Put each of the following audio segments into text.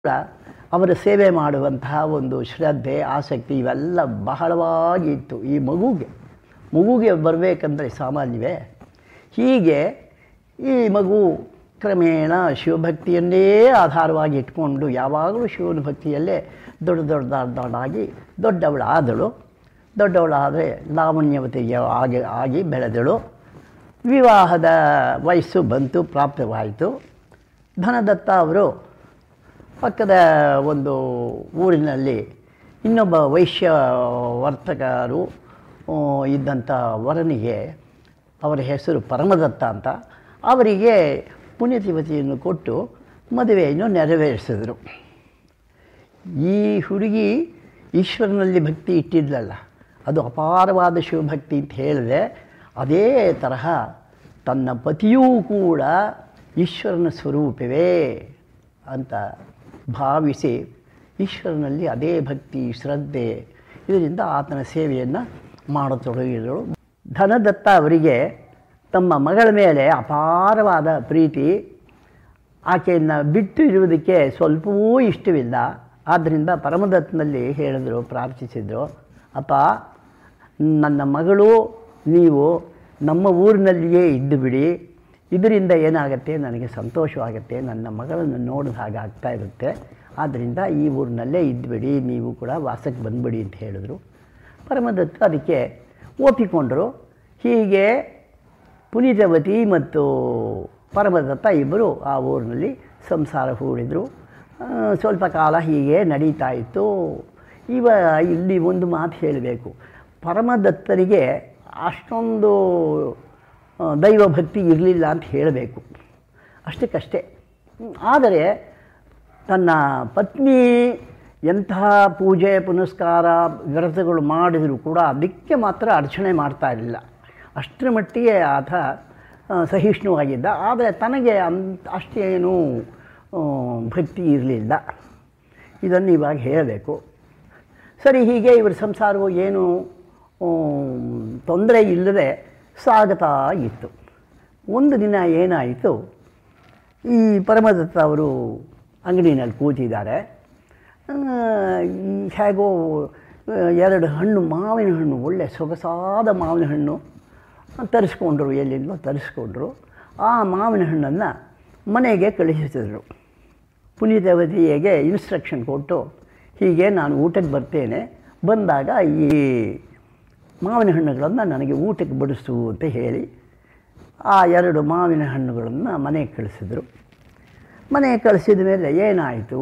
ಕೂಡ ಅವರ ಸೇವೆ ಮಾಡುವಂತಹ ಒಂದು ಶ್ರದ್ಧೆ, ಆಸಕ್ತಿ ಇವೆಲ್ಲ ಬಹಳವಾಗಿ ಇತ್ತು. ಈ ಮಗುಗೆ ಬರಬೇಕಂದ್ರೆ ಸಾಮಾನ್ಯವೇ. ಹೀಗೆ ಈ ಮಗು ಕ್ರಮೇಣ ಶಿವಭಕ್ತಿಯನ್ನೇ ಆಧಾರವಾಗಿ ಇಟ್ಕೊಂಡು ಯಾವಾಗಲೂ ಶಿವನ ಭಕ್ತಿಯಲ್ಲೇ ದೊಡ್ಡದಾಗಿ ದೊಡ್ಡವಳಾದಳು. ದೊಡ್ಡವಳಾದರೆ ಲಾವಣ್ಯವತಿಗೆ ಆಗಿ ಬೆಳೆದಳು. ವಿವಾಹದ ವಯಸ್ಸು ಬಂತು, ಪ್ರಾಪ್ತವಾಯಿತು. ಧನದತ್ತ ಅವರು ಪಕ್ಕದ ಒಂದು ಊರಿನಲ್ಲಿ ಇನ್ನೊಬ್ಬ ವೈಶ್ಯ ವರ್ತಕರು ಇದ್ದಂಥ ವರನಿಗೆ, ಅವರ ಹೆಸರು ಪರಮದತ್ತ ಅಂತ, ಅವರಿಗೆ ಪುಣ್ಯತಿವತಿಯನ್ನು ಕೊಟ್ಟು ಮದುವೆಯನ್ನು ನೆರವೇರಿಸಿದರು. ಈ ಹುಡುಗಿ ಈಶ್ವರನಲ್ಲಿ ಭಕ್ತಿ ಇಟ್ಟಿದ್ಲಲ್ಲ, ಅದು ಅಪಾರವಾದ ಶಿವಭಕ್ತಿ ಅಂತ ಹೇಳಿದೆ. ಅದೇ ತರಹ ತನ್ನ ಪತಿಯೂ ಕೂಡ ಈಶ್ವರನ ಸ್ವರೂಪವೇ ಅಂತ ಭಾವಿಸಿ ಈಶ್ವರನಲ್ಲಿ ಅದೇ ಭಕ್ತಿ, ಶ್ರದ್ಧೆ ಇದರಿಂದ ಆತನ ಸೇವೆಯನ್ನು ಮಾಡತೊಡಗಿದರು. ಧನದತ್ತ ಅವರಿಗೆ ತಮ್ಮ ಮಗಳ ಮೇಲೆ ಅಪಾರವಾದ ಪ್ರೀತಿ. ಆಕೆಯನ್ನು ಬಿಟ್ಟು ಇರುವುದಕ್ಕೆ ಸ್ವಲ್ಪವೂ ಇಷ್ಟವಿಲ್ಲ. ಆದ್ದರಿಂದ ಪರಮದತ್ತನಲ್ಲಿ ಹೇಳಿದರು, ಪ್ರಾರ್ಥಿಸಿದರು, ಅಪ್ಪ, ನನ್ನ ಮಗಳು ನೀವು ನಮ್ಮ ಊರಿನಲ್ಲಿಯೇ ಇದ್ದು ಬಿಡಿ. ಇದರಿಂದ ಏನಾಗುತ್ತೆ, ನನಗೆ ಸಂತೋಷವಾಗುತ್ತೆ, ನನ್ನ ಮಗಳನ್ನು ನೋಡಿದ ಹಾಗೆ ಆಗ್ತಾ ಇರುತ್ತೆ. ಆದ್ದರಿಂದ ಈ ಊರಿನಲ್ಲೇ ಇದ್ದುಬಿಡಿ, ನೀವು ಕೂಡ ವಾಸಕ್ಕೆ ಬಂದುಬಿಡಿ ಅಂತ ಹೇಳಿದ್ರು. ಪರಮದತ್ತ ಅದಕ್ಕೆ ಒಪ್ಪಿಕೊಂಡರು. ಹೀಗೆ ಪುನೀತವತಿ ಮತ್ತು ಪರಮದತ್ತ ಇಬ್ಬರು ಆ ಊರಿನಲ್ಲಿ ಸಂಸಾರ ಹೂಡಿದರು. ಸ್ವಲ್ಪ ಕಾಲ ಹೀಗೆ ನಡೀತಾ ಇತ್ತು. ಇಲ್ಲಿ ಒಂದು ಮಾತು ಹೇಳಬೇಕು. ಪರಮದತ್ತರಿಗೆ ಅಷ್ಟೊಂದು ದೈವಭಕ್ತಿ ಇರಲಿಲ್ಲ ಅಂತ ಹೇಳಬೇಕು, ಅಷ್ಟಕ್ಕಷ್ಟೇ. ಆದರೆ ತನ್ನ ಪತ್ನಿ ಎಂತಹ ಪೂಜೆ ಪುನಸ್ಕಾರ ವ್ರತಗಳು ಮಾಡಿದರೂ ಕೂಡ ಅದಕ್ಕೆ ಮಾತ್ರ ಅರ್ಚನೆ ಮಾಡ್ತಾ ಇರಲಿಲ್ಲ. ಅಷ್ಟರ ಮಟ್ಟಿಗೆ ಆತ ಸಹಿಷ್ಣುವಾಗಿದ್ದ. ಆದರೆ ತನಗೆ ಅಷ್ಟೇನೂ ಭಕ್ತಿ ಇರಲಿಲ್ಲ. ಇದನ್ನು ಇವಾಗ ಹೇಳಬೇಕು. ಸರಿ, ಹೀಗೆ ಇವರ ಸಂಸಾರವು ಏನು ತೊಂದರೆ ಇಲ್ಲದೆ ಸಾಗುತ್ತಾ ಇತ್ತು. ಒಂದು ದಿನ ಏನಾಯಿತು, ಈ ಪರಮದತ್ತ ಅವರು ಅಂಗಡಿನಲ್ಲಿ ಕೂತಿದ್ದಾರೆ. ಹೇಗೋ ಎರಡು ಹಣ್ಣು, ಮಾವಿನ ಹಣ್ಣು, ಒಳ್ಳೆ ಸೊಗಸಾದ ಮಾವಿನ ಹಣ್ಣು ತರಿಸ್ಕೊಂಡ್ರು, ಎಲ್ಲಿಂದೋ ತರಿಸ್ಕೊಂಡ್ರು. ಆ ಮಾವಿನ ಹಣ್ಣನ್ನು ಮನೆಗೆ ಕಳಿಸಿದ್ರು. ಪುನೀತವತಿಗೆ ಇನ್ಸ್ಟ್ರಕ್ಷನ್ ಕೊಟ್ಟು, ಹೀಗೆ ನಾನು ಊಟಕ್ಕೆ ಬರ್ತೇನೆ, ಬಂದಾಗ ಈ ಮಾವಿನ ಹಣ್ಣುಗಳನ್ನು ನನಗೆ ಊಟಕ್ಕೆ ಬಡಿಸು ಅಂತ ಹೇಳಿ ಆ ಎರಡು ಮಾವಿನ ಹಣ್ಣುಗಳನ್ನು ಮನೆಗೆ ಕಳಿಸಿದ್ರು. ಮನೆಗೆ ಕಳಿಸಿದ ಮೇಲೆ ಏನಾಯಿತು,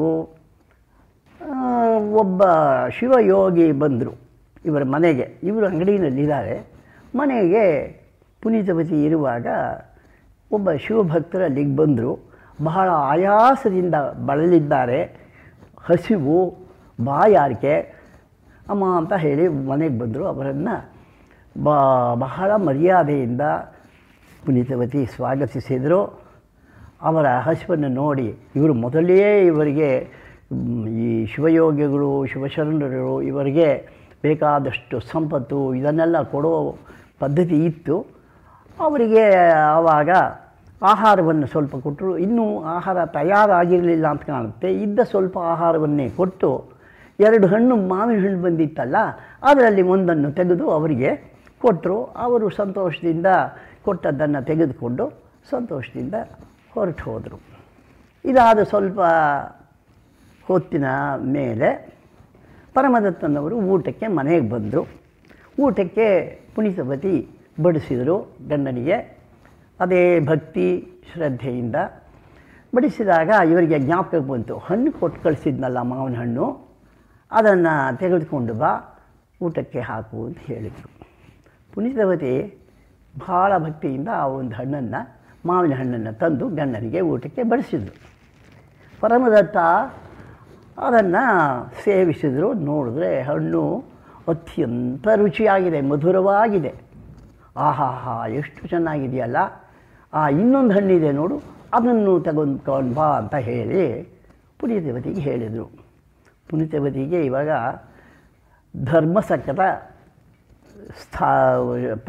ಒಬ್ಬ ಶಿವಯೋಗಿ ಬಂದರು ಇವರ ಮನೆಗೆ. ಇವರು ಅಂಗಡಿನಲ್ಲಿದ್ದಾರೆ. ಮನೆಗೆ ಪುನೀತವತಿ ಇರುವಾಗ ಒಬ್ಬ ಶಿವಭಕ್ತರು ಅಲ್ಲಿಗೆ ಬಂದರು. ಬಹಳ ಆಯಾಸದಿಂದ ಬಳಲಿದ್ದಾರೆ, ಹಸಿವು, ಬಾಯಾರಿಕೆ. ಅಮ್ಮ ಅಂತ ಹೇಳಿ ಮನೆಗೆ ಬಂದರು. ಅವರನ್ನು ಬಹಳ ಮರ್ಯಾದೆಯಿಂದ ಪುನೀತವತಿ ಸ್ವಾಗತಿಸಿದರು. ಅವರ ಹಸಿವನ್ನು ನೋಡಿ ಇವರು ಮೊದಲೇ ಇವರಿಗೆ ಈ ಶಿವಯೋಗಿಗಳು, ಶಿವಶರಣರು ಇವರಿಗೆ ಬೇಕಾದಷ್ಟು ಸಂಪತ್ತು ಇದನ್ನೆಲ್ಲ ಕೊಡೋ ಪದ್ಧತಿ ಇತ್ತು. ಅವರಿಗೆ ಆವಾಗ ಆಹಾರವನ್ನು ಸ್ವಲ್ಪ ಕೊಟ್ಟರು. ಇನ್ನೂ ಆಹಾರ ತಯಾರಾಗಿರಲಿಲ್ಲ ಅಂತ ಕಾಣುತ್ತೆ. ಇದ್ದ ಸ್ವಲ್ಪ ಆಹಾರವನ್ನೇ ಕೊಟ್ಟು, ಎರಡು ಹಣ್ಣು ಮಾವಿನ ಹಣ್ಣು ಬಂದಿತ್ತಲ್ಲ, ಅದರಲ್ಲಿ ಒಂದನ್ನು ತೆಗೆದು ಅವರಿಗೆ ಕೊಟ್ಟರು. ಅವರು ಸಂತೋಷದಿಂದ ಕೊಟ್ಟದ್ದನ್ನು ತೆಗೆದುಕೊಂಡು ಸಂತೋಷದಿಂದ ಹೊರಟು ಹೋದರು. ಇದಾದ ಸ್ವಲ್ಪ ಹೊತ್ತಿನ ಮೇಲೆ ಪರಮದತ್ತನವರು ಊಟಕ್ಕೆ ಮನೆಗೆ ಬಂದರು. ಊಟಕ್ಕೆ ಪುನೀತವತಿ ಬಡಿಸಿದರು ಗಂಡನಿಗೆ. ಅದೇ ಭಕ್ತಿ ಶ್ರದ್ಧೆಯಿಂದ ಬಡಿಸಿದಾಗ ಇವರಿಗೆ ಜ್ಞಾಪಕ ಬಂತು, ಹಣ್ಣು ಕೊಟ್ಟು ಕಳಿಸಿದ್ನಲ್ಲ ಮಾವಿನ ಹಣ್ಣು, ಅದನ್ನು ತೆಗೆದುಕೊಂಡು ಬಾ, ಊಟಕ್ಕೆ ಹಾಕು ಅಂತ ಹೇಳಿದರು. ಪುನೀತವತಿ ಭಾಳ ಭಕ್ತಿಯಿಂದ ಆ ಒಂದು ಹಣ್ಣನ್ನು, ಮಾವಿನ ಹಣ್ಣನ್ನು ತಂದು ಗಂಡನಿಗೆ ಊಟಕ್ಕೆ ಬಡಿಸಿದರು. ಪರಮದತ್ತ ಅದನ್ನು ಸೇವಿಸಿದರು. ನೋಡಿದ್ರೆ ಹಣ್ಣು ಅತ್ಯಂತ ರುಚಿಯಾಗಿದೆ, ಮಧುರವಾಗಿದೆ. ಆಹಾಹಾ, ಎಷ್ಟು ಚೆನ್ನಾಗಿದೆಯಲ್ಲ, ಇನ್ನೊಂದು ಹಣ್ಣಿದೆ ನೋಡು, ಅದನ್ನು ತಗೊಂಡು ಬಾ ಅಂತ ಹೇಳಿ ಪುನೀತವತಿಗೆ ಹೇಳಿದರು. ಪುನೀತವತಿಗೆ ಇವಾಗ ಧರ್ಮಸಕ್ಕದ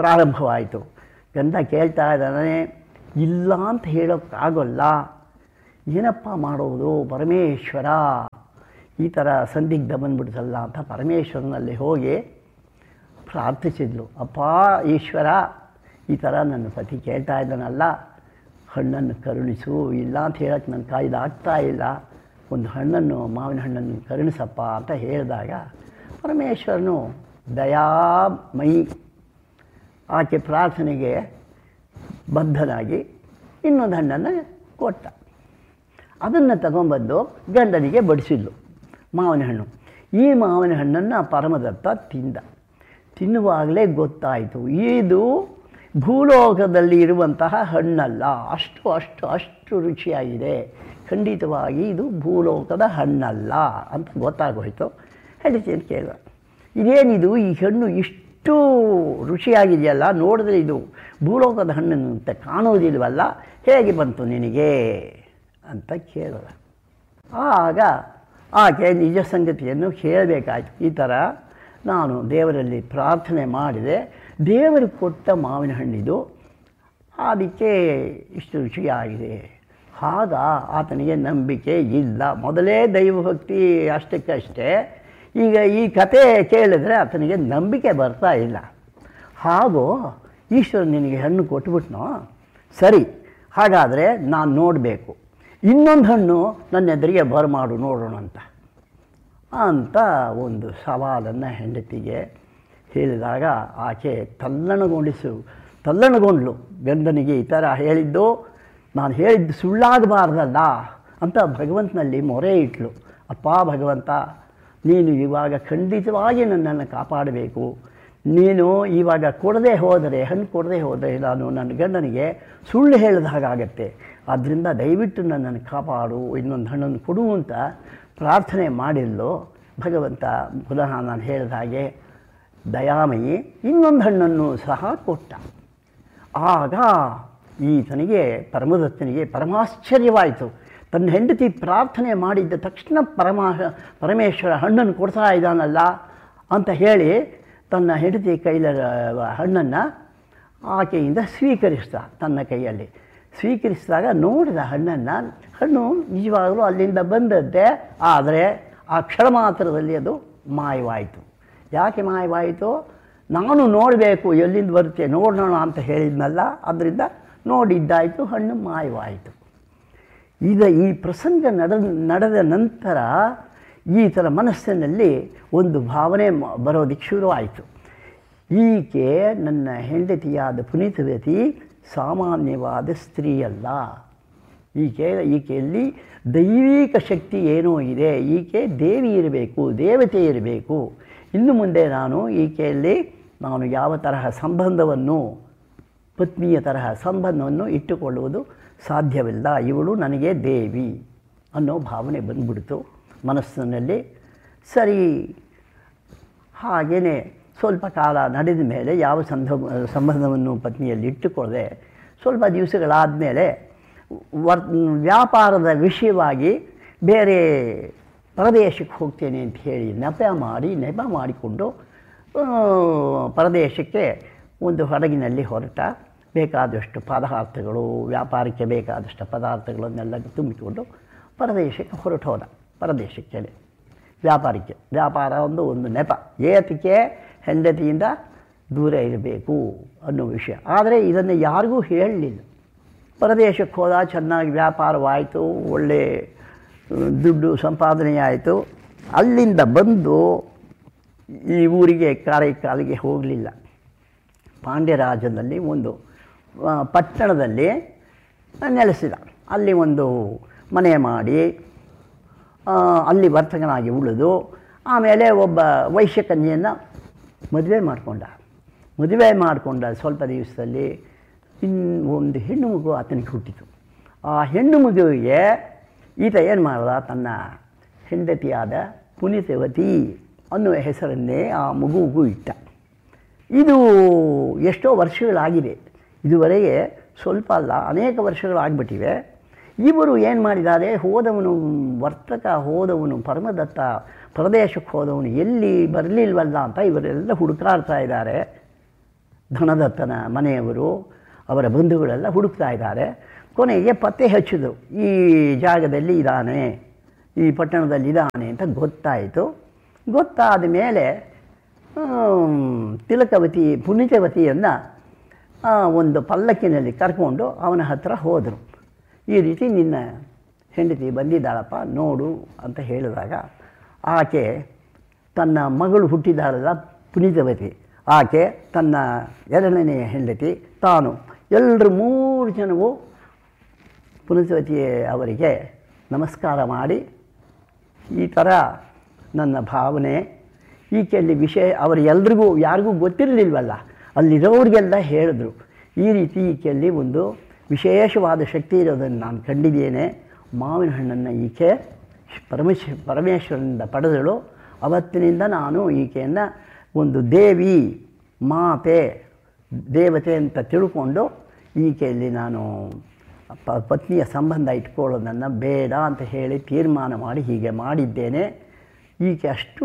ಪ್ರಾರಂಭವಾಯಿತು. ಗಂಡ ಕೇಳ್ತಾ ಇದ್ದಾನೆ, ಇಲ್ಲ ಅಂತ ಹೇಳೋಕ್ಕಾಗೋಲ್ಲ, ಏನಪ್ಪ ಮಾಡೋದು ಪರಮೇಶ್ವರ, ಈ ಥರ ಸಂದಿಗ್ಧ ಬಂದ್ಬಿಡ್ತಲ್ಲ ಅಂತ ಪರಮೇಶ್ವರನಲ್ಲಿ ಹೋಗಿ ಪ್ರಾರ್ಥಿಸಿದ್ಲು. ಅಪ್ಪ ಈಶ್ವರ, ಈ ಥರ ನನ್ನ ಪತಿ ಕೇಳ್ತಾ ಇದ್ದಾನಲ್ಲ, ಹಣ್ಣನ್ನು ಕರುಣಿಸು, ಇಲ್ಲ ಅಂತ ಹೇಳಕ್ಕೆ ನನ್ನ ಕೈಲಾಗ್ತಾ ಇಲ್ಲ, ಒಂದು ಹಣ್ಣನ್ನು ಮಾವಿನ ಹಣ್ಣನ್ನು ಕರುಣಿಸಪ್ಪ ಅಂತ ಹೇಳಿದಾಗ ಪರಮೇಶ್ವರನು ದಯಾಮಯಿ ಆಕೆ ಪ್ರಾರ್ಥನೆಗೆ ಬದ್ಧನಾಗಿ ಇನ್ನೊಂದು ಹಣ್ಣನ್ನು ಕೊಟ್ಟ. ಅದನ್ನು ತಗೊಂಬಂದು ಗಂಡನಿಗೆ ಬಡಿಸಿದ್ಲು ಮಾವಿನ ಹಣ್ಣು. ಈ ಮಾವಿನ ಹಣ್ಣನ್ನು ಪರಮದತ್ತ ತಿನ್ನುವಾಗಲೇ ಗೊತ್ತಾಯಿತು ಇದು ಭೂಲೋಕದಲ್ಲಿ ಇರುವಂತಹ ಹಣ್ಣಲ್ಲ, ಅಷ್ಟು ರುಚಿಯಾಗಿದೆ, ಖಂಡಿತವಾಗಿ ಇದು ಭೂಲೋಕದ ಹಣ್ಣಲ್ಲ ಅಂತ ಗೊತ್ತಾಗೋಯ್ತು. ಹೆಂಡತಿಯನ್ನು ಕೇಳಿದ, ಇದೇನಿದು, ಈ ಹಣ್ಣು ಇಷ್ಟು ರುಚಿಯಾಗಿದೆಯಲ್ಲ, ನೋಡಿದ್ರೆ ಇದು ಭೂಲೋಕದ ಹಣ್ಣು ಅಂತ ಕಾಣೋದಿಲ್ವಲ್ಲ, ಹೇಗೆ ಬಂತು ನಿನಗೆ ಅಂತ ಕೇಳಿದ. ಆಗ ಆಕೆ ನಿಜ ಸಂಗತಿಯನ್ನು ಹೇಳಬೇಕಾಯ್ತು. ಈ ಥರ ನಾನು ದೇವರಲ್ಲಿ ಪ್ರಾರ್ಥನೆ ಮಾಡಿದೆ, ದೇವರು ಕೊಟ್ಟ ಮಾವಿನ ಹಣ್ಣಿದು, ಅದಕ್ಕೆ ಇಷ್ಟು ರುಚಿಯಾಗಿದೆ. ಆಗ ಆತನಿಗೆ ನಂಬಿಕೆ ಇಲ್ಲ. ಮೊದಲೇ ದೈವಭಕ್ತಿ ಅಷ್ಟಕ್ಕಷ್ಟೇ, ಈಗ ಈ ಕತೆ ಕೇಳಿದ್ರೆ ಆತನಿಗೆ ನಂಬಿಕೆ ಬರ್ತಾ ಇಲ್ಲ. ಹಾಗೂ ಈಶ್ವರ ನಿನಗೆ ಹಣ್ಣು ಕೊಟ್ಬಿಟ್ನೋ, ಸರಿ, ಹಾಗಾದರೆ ನಾನು ನೋಡಬೇಕು, ಇನ್ನೊಂದು ಹಣ್ಣು ನನ್ನ ಎದುರಿಗೆ ಬರಮಾಡು ನೋಡೋಣ ಅಂತ ಒಂದು ಸವಾಲನ್ನು ಹೆಂಡತಿಗೆ ಹೇಳಿದಾಗ ಆಕೆ ತಲ್ಲಣಗೊಂಡ್ಲು. ಗಂಡನಿಗೆ ಈ ಥರ ಹೇಳಿದ್ದು, ನಾನು ಹೇಳಿದ್ದು ಸುಳ್ಳಾಗಬಾರ್ದಲ್ಲ ಅಂತ ಭಗವಂತನಲ್ಲಿ ಮೊರೆ ಇಟ್ಲು. ಅಪ್ಪ ಭಗವಂತ, ನೀನು ಇವಾಗ ಖಂಡಿತವಾಗಿ ನನ್ನನ್ನು ಕಾಪಾಡಬೇಕು. ನೀನು ಇವಾಗ ಹಣ್ಣು ಕೊಡದೆ ಹೋದರೆ ನಾನು ನನ್ನ ಗಂಡನಿಗೆ ಸುಳ್ಳು ಹೇಳಿದ ಹಾಗಾಗತ್ತೆ. ಆದ್ದರಿಂದ ದಯವಿಟ್ಟು ನನ್ನನ್ನು ಕಾಪಾಡು, ಇನ್ನೊಂದು ಹಣ್ಣನ್ನು ಕೊಡು ಅಂತ ಪ್ರಾರ್ಥನೆ ಮಾಡಿದ್ಲು. ಭಗವಂತ ಪುನಃ ನಾನು ಹೇಳಿದ ಹಾಗೆ ದಯಾಮಯಿ ಇನ್ನೊಂದು ಹಣ್ಣನ್ನು ಸಹ ಕೊಟ್ಟ. ಆಗ ಈತನಿಗೆ ಪರಮದತ್ತನಿಗೆ ಪರಮಾಶ್ಚರ್ಯವಾಯಿತು. ತನ್ನ ಹೆಂಡತಿ ಪ್ರಾರ್ಥನೆ ಮಾಡಿದ್ದ ತಕ್ಷಣ ಪರಮೇಶ್ವರ ಹಣ್ಣನ್ನು ಕೊಡ್ತಾ ಇದ್ದಾನಲ್ಲ ಅಂತ ಹೇಳಿ ತನ್ನ ಹೆಂಡತಿ ಕೈಲ ಹಣ್ಣನ್ನು ಆಕೆಯಿಂದ ಸ್ವೀಕರಿಸ್ದ. ತನ್ನ ಕೈಯಲ್ಲಿ ಸ್ವೀಕರಿಸಿದಾಗ ನೋಡಿದ ಹಣ್ಣು ನಿಜವಾಗಲೂ ಅಲ್ಲಿಂದ ಬಂದದ್ದೇ, ಆದರೆ ಆ ಕ್ಷಣ ಮಾತ್ರದಲ್ಲಿ ಅದು ಮಾಯವಾಯಿತು. ಯಾಕೆ ಮಾಯವಾಯಿತು? ನಾನು ನೋಡಬೇಕು, ಎಲ್ಲಿಂದ ಬರುತ್ತೆ ನೋಡೋಣ ಅಂತ ಹೇಳಿದ್ನಲ್ಲ, ಅದರಿಂದ ನೋಡಿದ್ದಾಯಿತು, ಹಣ್ಣು ಮಾಯವಾಯಿತು. ಈ ಪ್ರಸಂಗ ನಡೆದ ನಂತರ ಈ ಥರ ಮನಸ್ಸಿನಲ್ಲಿ ಒಂದು ಭಾವನೆ ಬರೋದಕ್ಕೆ ಶುರುವಾಯಿತು. ಈಕೆ ನನ್ನ ಹೆಂಡತಿಯಾದ ಪುನೀತವತಿ ಸಾಮಾನ್ಯವಾದ ಸ್ತ್ರೀಯಲ್ಲ, ಈಕೆಯಲ್ಲಿ ದೈವಿಕ ಶಕ್ತಿ ಏನೋ ಇದೆ, ಈಕೆ ದೇವಿ ಇರಬೇಕು, ದೇವತೆ ಇರಬೇಕು. ಇನ್ನು ಮುಂದೆ ಈಕೆಯಲ್ಲಿ ನಾನು ಯಾವ ತರಹ ಪತ್ನಿಯ ತರಹ ಸಂಬಂಧವನ್ನು ಇಟ್ಟುಕೊಳ್ಳುವುದು ಸಾಧ್ಯವಿಲ್ಲ, ಇವಳು ನನಗೆ ದೇವಿ ಅನ್ನೋ ಭಾವನೆ ಬಂದ್ಬಿಡ್ತು ಮನಸ್ಸಿನಲ್ಲಿ. ಸರಿ, ಹಾಗೆಯೇ ಸ್ವಲ್ಪ ಕಾಲ ನಡೆದ ಮೇಲೆ ಯಾವ ಸಂಬಂಧವನ್ನು ಪತ್ನಿಯಲ್ಲಿ ಇಟ್ಟುಕೊಳ್ಳದೆ ಸ್ವಲ್ಪ ದಿವಸಗಳಾದ ಮೇಲೆ ವ್ಯಾಪಾರದ ವಿಷಯವಾಗಿ ಬೇರೆ ಪ್ರದೇಶಕ್ಕೆ ಹೋಗ್ತೇನೆ ಅಂತ ಹೇಳಿ ನೆಪ ಮಾಡಿಕೊಂಡು ಪ್ರದೇಶಕ್ಕೆ ಒಂದು ಹಡಗಿನಲ್ಲಿ ಹೊರಟ. ಬೇಕಾದಷ್ಟು ಪದಾರ್ಥಗಳು, ವ್ಯಾಪಾರಕ್ಕೆ ಬೇಕಾದಷ್ಟು ಪದಾರ್ಥಗಳನ್ನೆಲ್ಲ ತುಂಬಿಕೊಂಡು ಪ್ರದೇಶಕ್ಕೆ ಹೊರಟೋದ. ವ್ಯಾಪಾರ ಒಂದು ನೆಪ, ಏತಕ್ಕೆ ಹೆಂಡತಿಯಿಂದ ದೂರ ಇರಬೇಕು ಅನ್ನೋ ವಿಷಯ. ಆದರೆ ಇದನ್ನು ಯಾರಿಗೂ ಹೇಳಲಿಲ್ಲ. ಪ್ರದೇಶಕ್ಕೆ ಹೋದ, ಚೆನ್ನಾಗಿ ವ್ಯಾಪಾರವಾಯಿತು, ಒಳ್ಳೆ ದುಡ್ಡು ಸಂಪಾದನೆಯಾಯಿತು. ಅಲ್ಲಿಂದ ಬಂದು ಈ ಊರಿಗೆ ಕಾರೈಕಾಲಿಗೆ ಹೋಗಲಿಲ್ಲ. ಪಾಂಡ್ಯರಾಜನಲ್ಲಿ ಒಂದು ಪಟ್ಟಣದಲ್ಲಿ ನೆಲೆಸಿದ. ಅಲ್ಲಿ ಒಂದು ಮನೆ ಮಾಡಿ ಅಲ್ಲಿ ವರ್ತಕನಾಗಿ ಉಳಿದು ಆಮೇಲೆ ಒಬ್ಬ ವೈಶ್ಯಕನ್ಯೆಯನ್ನು ಮದುವೆ ಮಾಡಿಕೊಂಡ ಸ್ವಲ್ಪ ದಿವಸದಲ್ಲಿ ಒಂದು ಹೆಣ್ಣು ಮಗು ಆತನಿಗೆ ಹುಟ್ಟಿತು. ಆ ಹೆಣ್ಣು ಮಗುವಿಗೆ ಈತ ಏನು ಮಾಡ್ದ, ತನ್ನ ಹೆಂಡತಿಯಾದ ಪುನೀತವತಿ ಅನ್ನುವ ಹೆಸರನ್ನೇ ಆ ಮಗುವಿಗೂ ಇಟ್ಟ. ಇದು ಎಷ್ಟೋ ವರ್ಷಗಳಾಗಿದೆ, ಇದುವರೆಗೆ ಸ್ವಲ್ಪ ಅಲ್ಲ ಅನೇಕ ವರ್ಷಗಳಾಗ್ಬಿಟ್ಟಿವೆ. ಇವರು ಏನು ಮಾಡಿದ್ದಾರೆ, ಹೋದವನು ಪರಮದತ್ತ ಪ್ರದೇಶಕ್ಕೆ ಹೋದವನು ಎಲ್ಲಿ ಬರಲಿಲ್ವಲ್ಲ ಅಂತ ಇವರೆಲ್ಲ ಹುಡುಕಾಡ್ತಾ ಇದ್ದಾರೆ. ಧನದತ್ತನ ಮನೆಯವರು, ಅವರ ಬಂಧುಗಳೆಲ್ಲ ಹುಡುಕ್ತಾ ಇದ್ದಾರೆ. ಕೊನೆಗೆ ಪತ್ತೆ ಹಚ್ಚಿದ್ರು, ಈ ಜಾಗದಲ್ಲಿ ಇದ್ದಾನೆ, ಈ ಪಟ್ಟಣದಲ್ಲಿ ಇದ್ದಾನೆ ಅಂತ ಗೊತ್ತಾಯಿತು. ಗೊತ್ತಾದ ಮೇಲೆ ತಿಲಕವತಿ ಪುನೀತವತಿಯನ್ನು ಒಂದು ಪಲ್ಲಕ್ಕಿನಲ್ಲಿ ಕರ್ಕೊಂಡು ಅವನ ಹತ್ರ ಹೋದರು. ಈ ರೀತಿ ನಿನ್ನ ಹೆಂಡತಿ ಬಂದಿದ್ದಾಳಪ್ಪ ನೋಡು ಅಂತ ಹೇಳಿದಾಗ, ಆಕೆ ತನ್ನ ಮಗಳು ಹುಟ್ಟಿದಾಳಲ್ಲ ಪುನೀತವತಿ, ಆಕೆ ತನ್ನ ಎರಡನೆಯ ಹೆಂಡತಿ, ತಾನು ಎಲ್ಲರೂ 3 ಜನವು ಪುನೀತವತಿ ಅವರಿಗೆ ನಮಸ್ಕಾರ ಮಾಡಿ, ಈ ಥರ ನನ್ನ ಭಾವನೆ, ಈಕೆಯಲ್ಲಿ ವಿಷಯ ಅವರು ಎಲ್ರಿಗೂ ಯಾರಿಗೂ ಗೊತ್ತಿರಲಿಲ್ವಲ್ಲ, ಅಲ್ಲಿರೋರಿಗೆಲ್ಲ ಹೇಳಿದ್ರು, ಈ ರೀತಿ ಈಕೆಯಲ್ಲಿ ಒಂದು ವಿಶೇಷವಾದ ಶಕ್ತಿ ಇರೋದನ್ನು ನಾನು ಕಂಡಿದ್ದೇನೆ. ಮಾವಿನ ಹಣ್ಣನ್ನು ಈಕೆ ಪರಮೇಶ್ವರನಿಂದ ಪಡೆದಳು. ಅವತ್ತಿನಿಂದ ನಾನು ಈಕೆಯನ್ನು ಒಂದು ದೇವಿ, ಮಾತೆ, ದೇವತೆ ಅಂತ ತಿಳ್ಕೊಂಡು ಈಕೆಯಲ್ಲಿ ನಾನು ಪತ್ನಿಯ ಸಂಬಂಧ ಇಟ್ಕೊಳ್ಳೋದನ್ನು ಬೇಡ ಅಂತ ಹೇಳಿ ತೀರ್ಮಾನ ಮಾಡಿ ಹೀಗೆ ಮಾಡಿದ್ದೇನೆ. ಈಕೆ ಅಷ್ಟು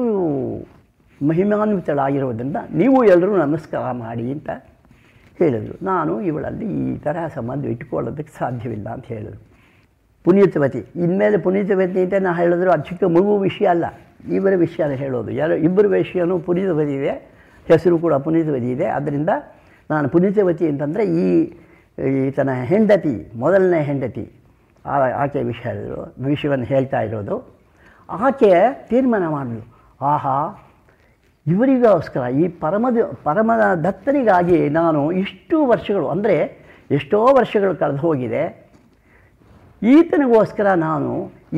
ಮಹಿಮಾನ್ವಿತಳಾಗಿರೋದ್ರಿಂದ ನೀವು ಎಲ್ಲರೂ ನಮಸ್ಕಾರ ಮಾಡಿ ಅಂತ ಹೇಳಿದರು. ನಾನು ಇವಳಲ್ಲಿ ಈ ಥರ ಸಂಬಂಧ ಇಟ್ಕೊಳ್ಳೋದಕ್ಕೆ ಸಾಧ್ಯವಿಲ್ಲ ಅಂತ ಹೇಳಿದರು. ಪುನೀತವತಿ ಇನ್ಮೇಲೆ ಪುನೀತವತಿ ಅಂತ ನಾನು ಹೇಳಿದ್ರು ಅದು ಚಿಕ್ಕ ಮಗು ವಿಷಯ ಅಲ್ಲ, ಇವರ ವಿಷಯನ ಹೇಳೋದು. ಇಬ್ಬರ ವಿಷಯನೂ ಪುನೀತವತಿ ಇದೆ, ಹೆಸರು ಕೂಡ ಪುನೀತವತಿ ಇದೆ. ಅದರಿಂದ ನಾನು ಪುನೀತವತಿ ಅಂತಂದರೆ ಈತನ ಹೆಂಡತಿ, ಮೊದಲನೇ ಹೆಂಡತಿ, ಆಕೆ ವಿಷಯವನ್ನು ಹೇಳ್ತಾ ಇರೋದು. ಆಕೆ ತೀರ್ಮಾನ ಮಾಡಿದ್ರು, ಆಹಾ ಇವರಿಗೋಸ್ಕರ ಈ ಪರಮ ದತ್ತನಿಗಾಗಿ ನಾನು ಇಷ್ಟು ವರ್ಷಗಳು, ಅಂದರೆ ಎಷ್ಟೋ ವರ್ಷಗಳು ಕಳೆದು ಹೋಗಿದೆ, ಈತನಿಗೋಸ್ಕರ ನಾನು ಈ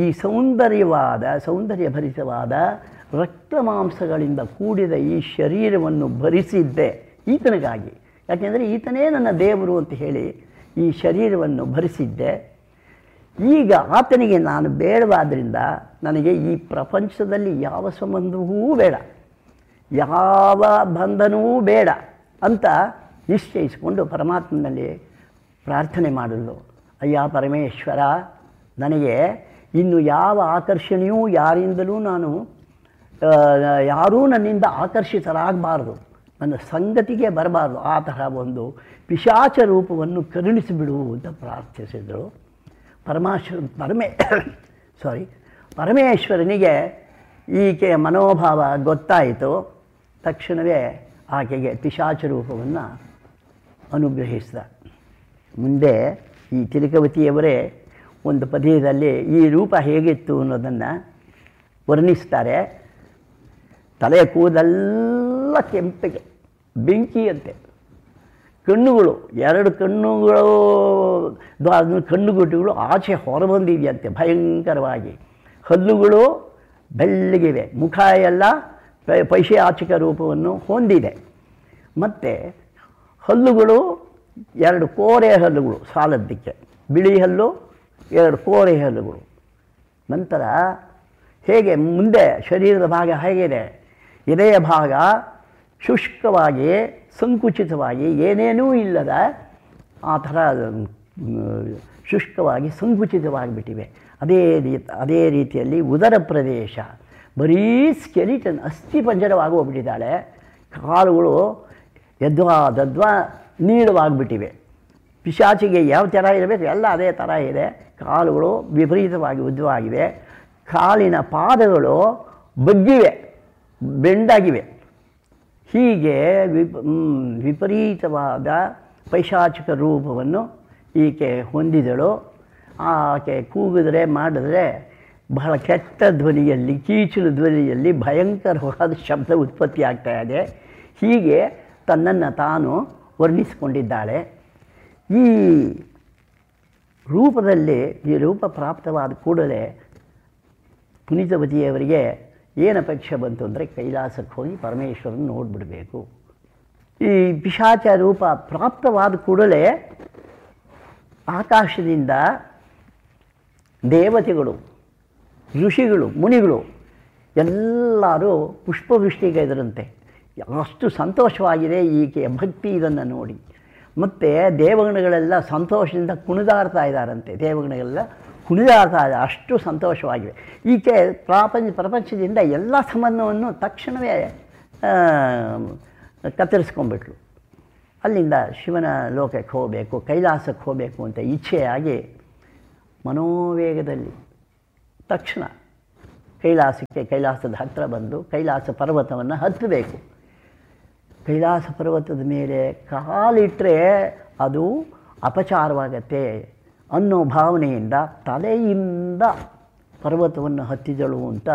ಸೌಂದರ್ಯಭರಿತವಾದ ರಕ್ತ ಮಾಂಸಗಳಿಂದ ಕೂಡಿದ ಈ ಶರೀರವನ್ನು ಭರಿಸಿದ್ದೆ ಈತನಿಗಾಗಿ. ಯಾಕೆಂದರೆ ಈತನೇ ನನ್ನ ದೇವರು ಅಂತ ಹೇಳಿ ಈ ಶರೀರವನ್ನು ಭರಿಸಿದ್ದೆ. ಈಗ ಆತನಿಗೆ ನಾನು ಬೇಡವಾದ್ದರಿಂದ ನನಗೆ ಈ ಪ್ರಪಂಚದಲ್ಲಿ ಯಾವ ಸಂಬಂಧವೂ ಬೇಡ, ಯಾವ ಬಂಧನವೂ ಬೇಡ ಅಂತ ನಿಶ್ಚಯಿಸಿಕೊಂಡು ಪರಮಾತ್ಮನಲ್ಲಿ ಪ್ರಾರ್ಥನೆ ಮಾಡಲು, ಅಯ್ಯ ಪರಮೇಶ್ವರ, ನನಗೆ ಇನ್ನು ಯಾವ ಆಕರ್ಷಣೆಯೂ ಯಾರಿಂದಲೂ ಯಾರೂ ನನ್ನಿಂದ ಆಕರ್ಷಿತರಾಗಬಾರ್ದು, ನನ್ನ ಸಂಗತಿಗೆ ಬರಬಾರ್ದು, ಆ ತರಹ ಒಂದು ಪಿಶಾಚ ರೂಪವನ್ನು ಕರುಣಿಸಿಬಿಡು ಅಂತ ಪ್ರಾರ್ಥಿಸಿದರು. ಪರಮೇಶ್ವರನಿಗೆ ಈಕೆಯ ಮನೋಭಾವ ಗೊತ್ತಾಯಿತು. ತಕ್ಷಣವೇ ಆಕೆಗೆ ಪಿಶಾಚ ರೂಪವನ್ನು ಅನುಗ್ರಹಿಸಿದ. ಮುಂದೆ ಈ ತಿಲಕವತಿಯವರೇ ಒಂದು ಪದ್ಯದಲ್ಲಿ ಈ ರೂಪ ಹೇಗಿತ್ತು ಅನ್ನೋದನ್ನು ವರ್ಣಿಸ್ತಾರೆ. ತಲೆ ಕೂದಲೆಲ್ಲ ಕೆಂಪಿಗೆ ಬೆಂಕಿಯಂತೆ, ಕಣ್ಣುಗಳು 2 ಕಣ್ಣುಗುಡ್ಡುಗಳು ಆಚೆ ಹೊರಬಂದಿದೆಯಂತೆ ಭಯಂಕರವಾಗಿ, ಹಲ್ಲುಗಳು ಬೆಳ್ಳಗಿವೆ, ಮುಖ ಎಲ್ಲ ಪೈಶಾಚಿಕ ರೂಪವನ್ನು ಹೊಂದಿದೆ. ಮತ್ತು ಹಲ್ಲುಗಳು 2 ಕೋರೆ ಹಲ್ಲುಗಳು ಸಾಲದ್ದಕ್ಕೆ, ಬಿಳಿ ಹಲ್ಲು 2 ಕೋರೆ ಹಲ್ಲುಗಳು. ನಂತರ ಹೇಗೆ ಮುಂದೆ ಶರೀರದ ಭಾಗ ಹೇಗಿದೆ, ಎದೆಯ ಭಾಗ ಶುಷ್ಕವಾಗಿ ಸಂಕುಚಿತವಾಗಿ ಏನೇನೂ ಇಲ್ಲದ ಆ ಥರ ಶುಷ್ಕವಾಗಿ ಸಂಕುಚಿತವಾಗಿಬಿಟ್ಟಿವೆ. ಅದೇ ರೀತಿಯಲ್ಲಿ ಉದರ ಪ್ರದೇಶ ಬರೀ ಸ್ಕೆಲಿಟನ್ ಅಸ್ಥಿಪಂಜರವಾಗಿ ಹೋಗ್ಬಿಟ್ಟಿದ್ದಾಳೆ. ಕಾಲುಗಳು ಯದ್ವಾ ನೀಳವಾಗಿಬಿಟ್ಟಿವೆ. ಪಿಶಾಚಿಗೆ ಯಾವ ಥರ ಇರಬೇಕು ಎಲ್ಲ ಅದೇ ಥರ ಇದೆ. ಕಾಲುಗಳು ವಿಪರೀತವಾಗಿ ಉದ್ದವಾಗಿವೆ, ಕಾಲಿನ ಪಾದಗಳು ಬಗ್ಗಿವೆ, ಬೆಂಡಾಗಿವೆ. ಹೀಗೆ ವಿಪರೀತವಾದ ಪೈಶಾಚಿಕ ರೂಪವನ್ನು ಈಕೆ ಹೊಂದಿದಳು. ಆಕೆ ಕೂಗಿದ್ರೆ ಮಾಡಿದ್ರೆ ಬಹಳ ಕೆಟ್ಟ ಧ್ವನಿಯಲ್ಲಿ, ಕೀಚಲು ಧ್ವನಿಯಲ್ಲಿ ಭಯಂಕರವಾದ ಶಬ್ದ ಉತ್ಪತ್ತಿ ಆಗ್ತಾ ಇದೆ. ಹೀಗೆ ತನ್ನನ್ನು ತಾನು ವರ್ಣಿಸಿಕೊಂಡಿದ್ದಾಳೆ. ಈ ರೂಪದಲ್ಲಿ ಈ ರೂಪ ಪ್ರಾಪ್ತವಾದ ಕೂಡಲೇ ಪುನೀತವತಿಯವರಿಗೆ ಏನು ಅಪೇಕ್ಷೆ ಬಂತು ಅಂದರೆ ಕೈಲಾಸಕ್ಕೆ ಹೋಗಿ ಪರಮೇಶ್ವರನ ನೋಡಿಬಿಡಬೇಕು. ಈ ಪಿಶಾಚ ರೂಪ ಪ್ರಾಪ್ತವಾದ ಕೂಡಲೇ ಆಕಾಶದಿಂದ ದೇವತೆಗಳು, ಋಷಿಗಳು, ಮುನಿಗಳು ಎಲ್ಲರೂ ಪುಷ್ಪವೃಷ್ಟಿಗೆ ಇದರಂತೆ. ಅಷ್ಟು ಸಂತೋಷವಾಗಿದೆ ಈಕೆಯ ಭಕ್ತಿ ಇದನ್ನು ನೋಡಿ. ಮತ್ತು ದೇವಗಣಗಳೆಲ್ಲ ಸಂತೋಷದಿಂದ ಕುಣಿದಾಡ್ತಾ ಇದ್ದಾರಂತೆ. ದೇವಗಣಗಳೆಲ್ಲ ಕುಣಿದಾಡ್ತಾ ಇದ್ದಾರೆ, ಅಷ್ಟು ಸಂತೋಷವಾಗಿವೆ. ಈಕೆ ಪ್ರಪಂಚದಿಂದ ಎಲ್ಲ ಸಂಬಂಧವನ್ನು ತಕ್ಷಣವೇ ಕತ್ತರಿಸ್ಕೊಂಡ್ಬಿಟ್ಲು. ಅಲ್ಲಿಂದ ಶಿವನ ಲೋಕಕ್ಕೆ ಹೋಗಬೇಕು, ಕೈಲಾಸಕ್ಕೆ ಹೋಗಬೇಕು ಅಂತ ಇಚ್ಛೆಯಾಗಿ ಮನೋವೇಗದಲ್ಲಿ ತಕ್ಷಣ ಕೈಲಾಸದ ಹತ್ತಿರ ಬಂದು ಕೈಲಾಸ ಪರ್ವತವನ್ನು ಹತ್ತಬೇಕು. ಕೈಲಾಸ ಪರ್ವತದ ಮೇಲೆ ಕಾಲಿಟ್ಟರೆ ಅದು ಅಪಚಾರವಾಗತ್ತೆ ಅನ್ನೋ ಭಾವನೆಯಿಂದ ತಲೆಯಿಂದ ಪರ್ವತವನ್ನು ಹತ್ತಿದಳು ಅಂತ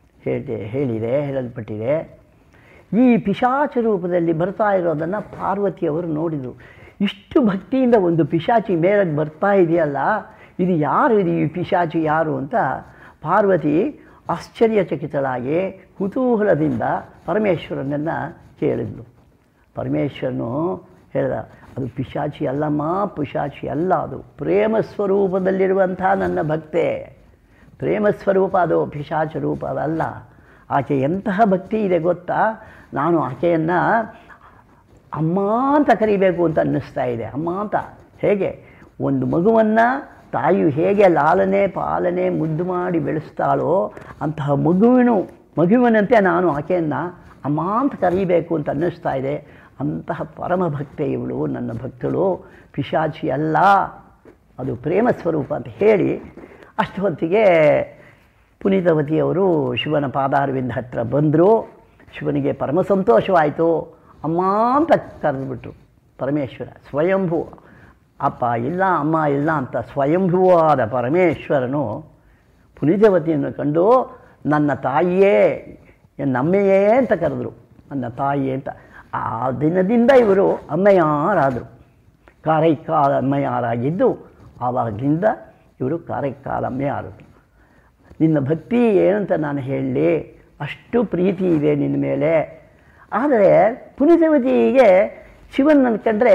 ಹೇಳಲ್ಪಟ್ಟಿದೆ. ಈ ಪಿಶಾಚ ರೂಪದಲ್ಲಿ ಬರ್ತಾ ಇರೋದನ್ನು ಪಾರ್ವತಿಯವರು ನೋಡಿದರು. ಇಷ್ಟು ಭಕ್ತಿಯಿಂದ ಒಂದು ಪಿಶಾಚಿ ಮೇಲೆ ಬರ್ತಾ ಇದೆಯಲ್ಲ, ಇದು ಯಾರು, ಇದು ಈ ಪಿಶಾಚಿ ಯಾರು ಅಂತ ಪಾರ್ವತಿ ಆಶ್ಚರ್ಯಚಕಿತಳಾಗಿ ಕುತೂಹಲದಿಂದ ಪರಮೇಶ್ವರನನ್ನು ಕೇಳಿದ್ಲು. ಪರಮೇಶ್ವರನು ಹೇಳಿದ, ಅದು ಪಿಶಾಚಿ ಅಲ್ಲಮ್ಮ, ಪಿಶಾಚಿ ಅಲ್ಲ, ಅದು ಪ್ರೇಮ ಸ್ವರೂಪದಲ್ಲಿರುವಂಥ ನನ್ನ ಭಕ್ತೆ. ಪ್ರೇಮ ಸ್ವರೂಪ ಅದು, ಪಿಶಾಚ ರೂಪ ಅದಲ್ಲ. ಆಕೆ ಎಂತಹ ಭಕ್ತಿ ಇದೆ ಗೊತ್ತಾ, ನಾನು ಆಕೆಯನ್ನು ಅಮ್ಮ ಅಂತ ಕರಿಬೇಕು ಅಂತ ಅನ್ನಿಸ್ತಾ ಇದೆ. ಅಮ್ಮ ಅಂತ ಹೇಗೆ ಒಂದು ಮಗುವನ್ನು ತಾಯಿಯು ಹೇಗೆ ಲಾಲನೆ ಪಾಲನೆ ಮುದ್ದು ಮಾಡಿ ಬೆಳೆಸ್ತಾಳೋ ಅಂತಹ ಮಗುವಿನಂತೆ ನಾನು ಆಕೆಯನ್ನು ಅಮ್ಮ ಅಂತ ಕರೀಬೇಕು ಅಂತ ಅನ್ನಿಸ್ತಾ ಇದೆ. ಅಂತಹ ಪರಮ ಭಕ್ತೆ ಇವಳು, ನನ್ನ ಭಕ್ತಳು, ಪಿಶಾಚಿ ಅಲ್ಲ, ಅದು ಪ್ರೇಮ ಸ್ವರೂಪ ಅಂತ ಹೇಳಿ ಅಷ್ಟು ಹೊತ್ತಿಗೆ ಪುನೀತವತಿಯವರು ಶಿವನ ಪಾದಾರವಿಂದ ಹತ್ತಿರ ಬಂದರು. ಶಿವನಿಗೆ ಪರಮ ಸಂತೋಷವಾಯಿತು. ಅಮ್ಮ ಅಂತ ಕರೆದುಬಿಟ್ರು. ಪರಮೇಶ್ವರ ಸ್ವಯಂಭೂ, ಅಪ್ಪ ಇಲ್ಲ ಅಮ್ಮ ಇಲ್ಲ ಅಂತ ಸ್ವಯಂಭೂವಾದ ಪರಮೇಶ್ವರನು ಪುನೀತವತಿಯನ್ನು ಕಂಡು ನನ್ನ ತಾಯಿಯೇ, ನಮ್ಮೆಯೇ ಅಂತ ಕರೆದರು. ನನ್ನ ತಾಯಿಯೇ ಅಂತ. ಆ ದಿನದಿಂದ ಇವರು ಅಮ್ಮಯ್ಯರಾದರು. ಕಾರೈಕಾಲ ಅಮ್ಮಯ್ಯರಾಗಿದ್ದು ಆವಾಗಲಿಂದ ಇವರು ಕಾರೈಕಾಲ ಅಮ್ಮಯ್ಯರಾದರು. ನಿನ್ನ ಭಕ್ತಿ ಏನಂತ ನಾನು ಹೇಳಲಿ, ಅಷ್ಟು ಪ್ರೀತಿ ಇದೆ ನಿನ್ನ ಮೇಲೆ. ಆದರೆ ಪುನೀತವತಿಗೆ ಶಿವನನ್ನು ಕಂಡ್ರೆ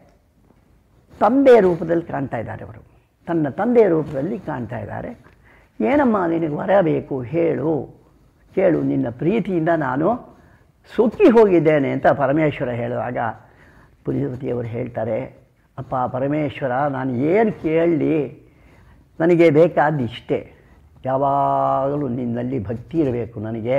ತಂದೆಯ ರೂಪದಲ್ಲಿ ಕಾಣ್ತಾ ಇದ್ದಾರೆ. ಅವರು ತನ್ನ ತಂದೆಯ ರೂಪದಲ್ಲಿ ಕಾಣ್ತಾ ಇದ್ದಾರೆ. ಏನಮ್ಮ ನಿನಗೆ ವರ ಬೇಕು ಕೇಳು, ನಿನ್ನ ಪ್ರೀತಿಯಿಂದ ನಾನು ಸುಖಿ ಹೋಗಿದ್ದೇನೆ ಅಂತ ಪರಮೇಶ್ವರ ಹೇಳಿದಾಗ ಪುನೀತವತಿಯವರು ಹೇಳ್ತಾರೆ, ಅಪ್ಪ ಪರಮೇಶ್ವರ, ನಾನು ಏನು ಕೇಳಲಿ, ನನಗೆ ಬೇಕಾದ ಇಷ್ಟೇ, ಯಾವಾಗಲೂ ನಿನ್ನಲ್ಲಿ ಭಕ್ತಿ ಇರಬೇಕು.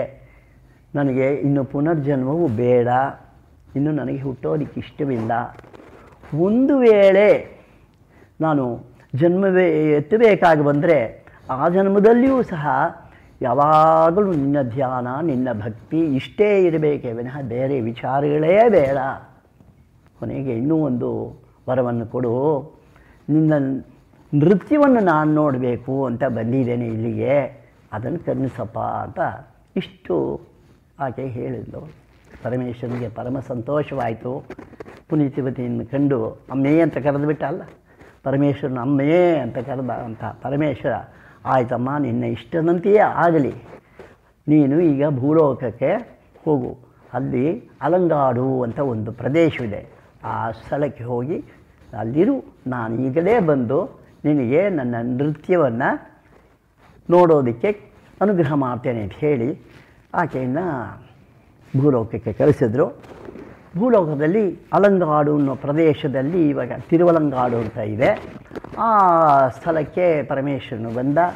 ನನಗೆ ಇನ್ನು ಪುನರ್ಜನ್ಮವೂ ಬೇಡ, ಇನ್ನು ನನಗೆ ಹುಟ್ಟೋದಕ್ಕೆ ಇಷ್ಟವಿಲ್ಲ. ಒಂದು ವೇಳೆ ನಾನು ಜನ್ಮವೇ ಎತ್ತಬೇಕಾಗಿ ಬಂದರೆ ಆ ಜನ್ಮದಲ್ಲಿಯೂ ಸಹ ಯಾವಾಗಲೂ ನಿನ್ನ ಧ್ಯಾನ, ನಿನ್ನ ಭಕ್ತಿ ಇಷ್ಟೇ ಇರಬೇಕೇ ವಿನಃ ಬೇರೆ ವಿಚಾರಗಳೇ ಬೇಡ. ಕೊನೆಗೆ ಇನ್ನೂ ಒಂದು ವರವನ್ನು ಕೊಡು, ನಿನ್ನ ನೃತ್ಯವನ್ನು ನಾನು ನೋಡಬೇಕು ಅಂತ ಬಂದಿದ್ದೇನೆ ಇಲ್ಲಿಗೆ, ಅದನ್ನು ಕರುಣಿಸಪ್ಪ ಅಂತ ಇಷ್ಟು ಆಕೆ ಹೇಳಿದ್ಲು. ಪರಮೇಶ್ವರನಿಗೆ ಪರಮ ಸಂತೋಷವಾಯಿತು. ಪುನೀತವತಿಯನ್ನು ಕಂಡು ಅಮ್ಮೇ ಅಂತ ಕರೆದುಬಿಟ್ಟ ಅಲ್ಲ, ಪರಮೇಶ್ವರನ ಅಮ್ಮೇ ಅಂತ ಕರೆದ ಅಂತ ಪರಮೇಶ್ವರ, ಆಯ್ತಮ್ಮ ನಿನ್ನ ಇಷ್ಟದಂತೆಯೇ ಆಗಲಿ, ನೀನು ಈಗ ಭೂಲೋಕಕ್ಕೆ ಹೋಗು, ಅಲ್ಲಿ ಅಲಂಗಾಡು ಅಂತ ಒಂದು ಪ್ರದೇಶವಿದೆ, ಆ ಸ್ಥಳಕ್ಕೆ ಹೋಗಿ ಅಲ್ಲಿರು, ನಾನು ಈಗಲೇ ಬಂದು ನಿನಗೆ ನನ್ನ ನೃತ್ಯವನ್ನು ನೋಡೋದಕ್ಕೆ ಅನುಗ್ರಹ ಮಾಡ್ತೇನೆ ಅಂತ ಹೇಳಿ ಆಕೆಯನ್ನು ಭೂಲೋಕಕ್ಕೆ ಕಳಿಸಿದ್ರು. ಭೂಲೋಕದಲ್ಲಿ ಅಲಂಗಾಡು ಅನ್ನೋ ಪ್ರದೇಶದಲ್ಲಿ ಇವಾಗ ತಿರುವಲಂಗಾಡು ಅಂತ ಇದೆ. ಆ ಸ್ಥಳಕ್ಕೆ ಪರಮೇಶ್ವರನು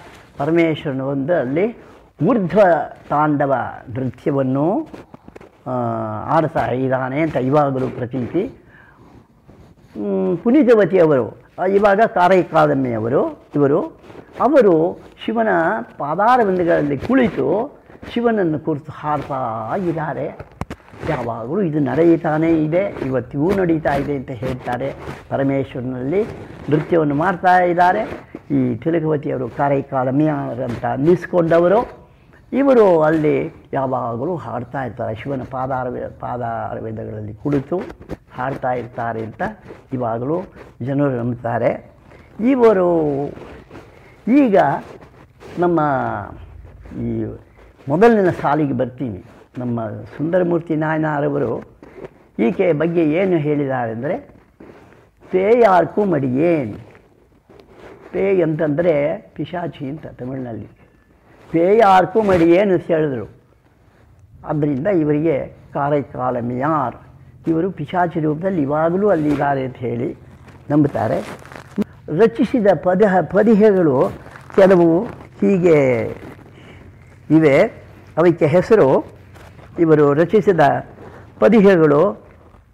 ಬಂದು ಅಲ್ಲಿ ಊರ್ಧ್ವ ತಾಂಡವ ನೃತ್ಯವನ್ನು ಆಡ್ತಾ ಇದ್ದಾನೆ ಅಂತ ಇವಾಗಲೂ ಪ್ರತೀತಿ. ಪುನೀತವತಿಯವರು ಇವಾಗ ಕಾರೈಕಾಲಮ್ಮೆಯವರು ಅವರು ಶಿವನ ಪಾದಾರವಿಂದಗಳಲ್ಲಿ ಕುಳಿತು ಶಿವನನ್ನು ಕುರಿತು ಹಾಡ್ತಾ ಇದ್ದಾರೆ. ಯಾವಾಗಲೂ ಇದು ನಡೆಯುತ್ತಾನೇ ಇದೆ, ಇವತ್ತಿಗೂ ನಡೀತಾ ಇದೆ ಅಂತ ಹೇಳ್ತಾರೆ. ಪರಮೇಶ್ವರನಲ್ಲಿ ನೃತ್ಯವನ್ನು ಮಾಡ್ತಾ ಇದ್ದಾರೆ. ಈ ತಿಲಕವತಿಯವರು ಕಾರೈಕಾಲಮ್ಮೆಯರಂತ ಅನ್ನಿಸ್ಕೊಂಡವರು ಇವರು ಅಲ್ಲಿ ಯಾವಾಗಲೂ ಹಾಡ್ತಾ ಇರ್ತಾರೆ. ಶಿವನ ಪಾದಾರವಿಂದಗಳಲ್ಲಿ ಕುಳಿತು ಹಾಡ್ತಾ ಇರ್ತಾರೆ ಅಂತ ಇವಾಗಲೂ ಜನರು ನಂಬ್ತಾರೆ. ಇವರು ಈಗ ನಮ್ಮ ಈ ಮೊದಲನೇ ಸಾಲಿಗೆ ಬರ್ತೀನಿ. ನಮ್ಮ ಸುಂದರಮೂರ್ತಿ ನಾಯನರವರು ಈಕೆ ಬಗ್ಗೆ ಏನು ಹೇಳಿದ್ದಾರೆ ಅಂದರೆ, ಪೇಯಾರ್ಕು ಮಡಿಯೇನ್, ಪೇ ಅಂತಂದರೆ ಪಿಶಾಚಿ ಅಂತ ತಮಿಳಿನಲ್ಲಿ, ಪೇಯಾರ್ಕು ಮಡಿಯೇನ್ ಅಂತ ಹೇಳಿದ್ರು. ಆದ್ದರಿಂದ ಇವರಿಗೆ ಕಾರೈಕಾಲಮ್ಮೆಯಾರ್, ಇವರು ಪಿಶಾಚಿ ರೂಪದಲ್ಲಿ ಇವಾಗಲೂ ಅಲ್ಲಿದ್ದಾರೆ ಅಂತ ಹೇಳಿ ನಂಬುತ್ತಾರೆ. ರಚಿಸಿದ ಪದಿಹಗಳು ಕೆಲವು ಹೀಗೆ ಇವೆ. ಅವಕ್ಕೆ ಹೆಸರು, ಇವರು ರಚಿಸಿದ ಪದಿಹಗಳು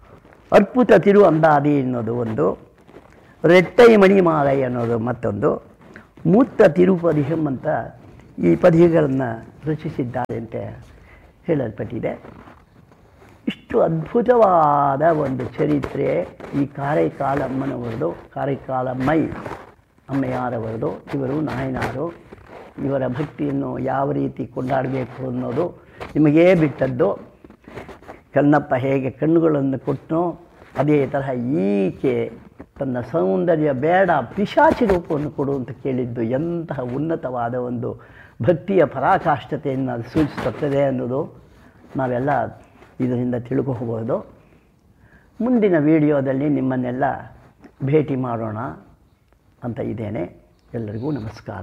ಅರ್ಪುತ ತಿರು ಅಂದಾದಿ ಅನ್ನೋದು ಒಂದು, ರೆಟ್ಟೈ ಮಣಿಮಾಲೈ ಅನ್ನೋದು ಮತ್ತೊಂದು, ಮೂತ್ತ ತಿರುಪದಿಹಂ ಅಂತ ಈ ಪದ್ಯಗಳನ್ನು ರಚಿಸಿದ್ದಾರೆ ಅಂತ ಹೇಳಲ್ಪಟ್ಟಿದೆ. ಇಷ್ಟು ಅದ್ಭುತವಾದ ಒಂದು ಚರಿತ್ರೆ ಈ ಕಾರೈಕಾಲಮ್ಮನವರದು. ಕಾರೈಕಾಲಮ್ಮೈ ಅಮ್ಮೆಯಾರವರದು. ಇವರು ನಾಯನಾರು. ಇವರ ಭಕ್ತಿಯನ್ನು ಯಾವ ರೀತಿ ಕೊಂಡಾಡಬೇಕು ಅನ್ನೋದು ನಿಮಗೇ ಬಿಟ್ಟದ್ದು. ಕಣ್ಣಪ್ಪ ಹೇಗೆ ಕಣ್ಣುಗಳನ್ನು ಕೊಟ್ಟನೋ ಅದೇ ತರಹ ಈಕೆ ತನ್ನ ಸೌಂದರ್ಯ ಬೇಡ ಪಿಶಾಚಿ ರೂಪವನ್ನು ಕೊಡು ಅಂತ ಕೇಳಿದ್ದು ಎಂತಹ ಉನ್ನತವಾದ ಒಂದು ಭಕ್ತಿಯ ಪರಾಕಾಷ್ಠತೆಯನ್ನು ಅದು ಸೂಚಿಸುತ್ತದೆ ಅನ್ನೋದು ನಾವೆಲ್ಲ ಇದರಿಂದ ತಿಳ್ಕೋಬಹುದು. ಮುಂದಿನ ವಿಡಿಯೋದಲ್ಲಿ ನಿಮ್ಮನ್ನೆಲ್ಲ ಭೇಟಿ ಮಾಡೋಣ ಅಂತ ಇದ್ದೇನೆ. ಎಲ್ಲರಿಗೂ ನಮಸ್ಕಾರ.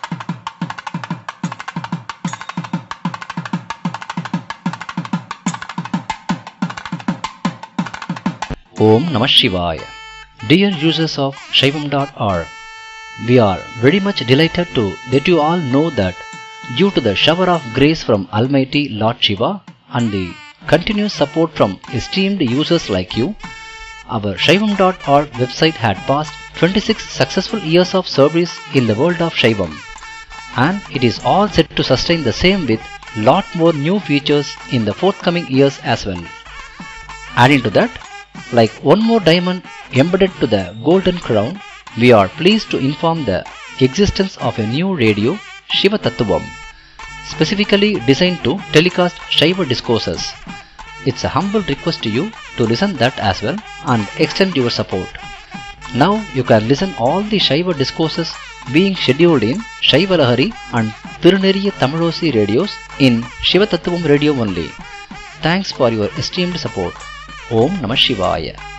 Om Namah Shivaya. Dear users of Shaivam.org, we are very much delighted to let you all know that due to the shower of grace from Almighty Lord Shiva and the continuous support from esteemed users like you, our Shaivam.org website had passed 26 successful years of service in the world of Shaivam, and it is all set to sustain the same with lot more new features in the forthcoming years as well. Adding to that, like one more diamond embedded to the golden crown, we are pleased to inform the existence of a new radio, Shiva Tattvam, specifically designed to telecast Shiva discourses. It's a humble request to you to listen that as well and extend your support. Now you can listen all the Shiva discourses being scheduled in Shiva Lahari and Tiruneriya Tamilosi radios in Shiva Tattvam radio only. Thanks for your esteemed support. Om Namah Shivaya.